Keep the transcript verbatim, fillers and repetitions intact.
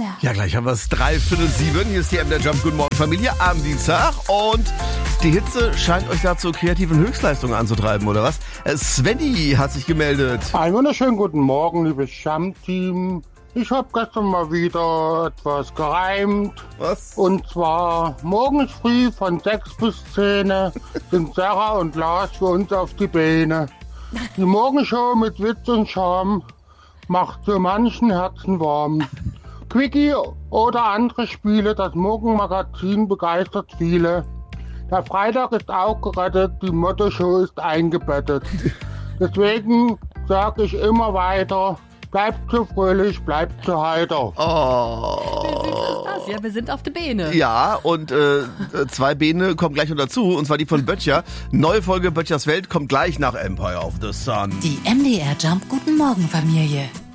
Verkehr. Ja, gleich haben wir es. Drei Viertel sieben. Hier ist die M D R Jump. Guten Morgen, Familie. Am Dienstag. Und die Hitze scheint euch da zu kreativen Höchstleistungen anzutreiben, oder was? Äh, Svenny hat sich gemeldet. Einen wunderschönen guten Morgen, liebes Jump-Team. Ich habe gestern mal wieder etwas gereimt. Was? Und zwar morgens früh von sechs bis zehn sind Sarah und Lars für uns auf die Beine. Die Morgenshow mit Witz und Charme macht für manchen Herzen warm. Quickie oder andere Spiele, das Morgenmagazin begeistert viele. Der Freitag ist auch gerettet, die Motto-Show ist eingebettet. Deswegen sage ich immer weiter, bleibt so fröhlich, bleibt so heiter. Oh. Wie süß ist das? Ja, wir sind auf die Beine. Ja, und äh, zwei Beine kommen gleich noch dazu, und zwar die von Böttcher. Neue Folge Böttchers Welt kommt gleich nach Empire of the Sun. Die M D R Jump Guten Morgen Familie.